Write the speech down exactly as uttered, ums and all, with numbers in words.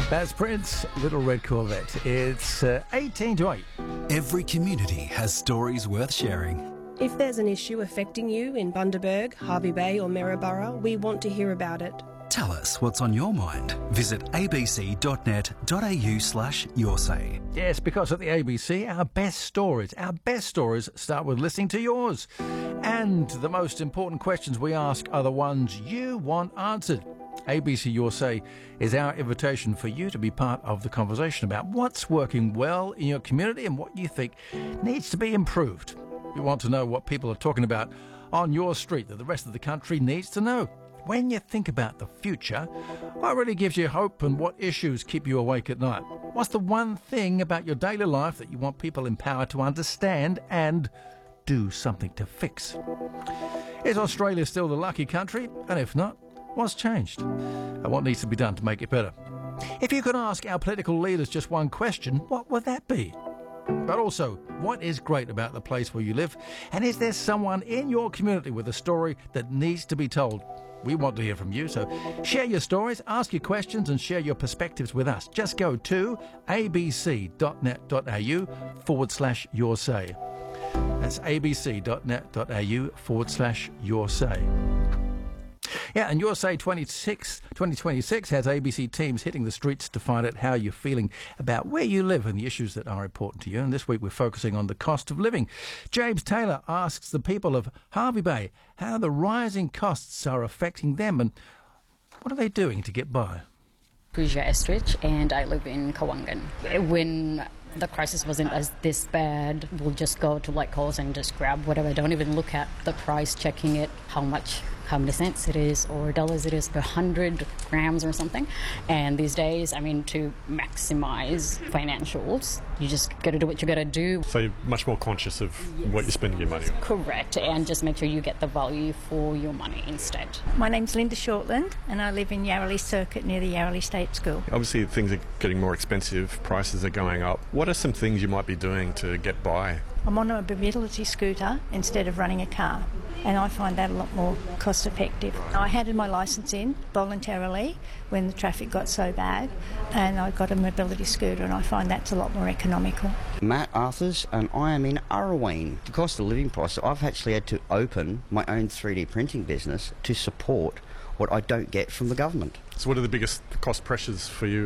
That's Prince, Little Red Corvette. It's uh, eighteen to eight. Every community has stories worth sharing. If there's an issue affecting you in Bundaberg, Hervey Bay or Maryborough, we want to hear about it. Tell us what's on your mind. Visit abc.net.au slash your say. Yes, because at the A B C, our best stories, our best stories start with listening to yours. And the most important questions we ask are the ones you want answered. A B C Your Say is our invitation for you to be part of the conversation about what's working well in your community and what you think needs to be improved. You want to know what people are talking about on your street that the rest of the country needs to know. When you think about the future, what really gives you hope and what issues keep you awake at night? What's the one thing about your daily life that you want people empowered to understand and do something to fix? Is Australia still the lucky country? And if not, what's changed? And what needs to be done to make it better? If you could ask our political leaders just one question, what would that be? But also, what is great about the place where you live? And is there someone in your community with a story that needs to be told? We want to hear from you, so share your stories, ask your questions and share your perspectives with us. Just go to abc.net.au forward slash your say. That's abc.net.au forward slash your say. Yeah, and Your Say twenty twenty-six has A B C teams hitting the streets to find out how you're feeling about where you live and the issues that are important to you. And this week we're focusing on the cost of living. James Taylor asks the people of Hervey Bay how the rising costs are affecting them and what are they doing to get by. Pooja Estridge, and I live in Kawangan. When the crisis wasn't as this bad, we'll just go to like Coles and just grab whatever. Don't even look at the price, checking it, how much, how many cents it is or dollars it is per hundred grams or something. And these days, I mean, to maximize financials, you just got to do what you got to do. So you're much more conscious of yes. what you're spending your money on. Correct, and just make sure you get the value for your money instead. My name's Linda Shortland and I live in Yarrowleigh Circuit near the Yarrowleigh State School. Obviously things are getting more expensive, prices are going up. What are some things you might be doing to get by? I'm on a mobility scooter instead of running a car, and I find that a lot more cost effective. I handed my licence in voluntarily when the traffic got so bad, and I got a mobility scooter, and I find that's a lot more economical. Matt Arthurs, and I am in Arroween. The cost of living price, I've actually had to open my own three D printing business to support what I don't get from the government. So what are the biggest cost pressures for you?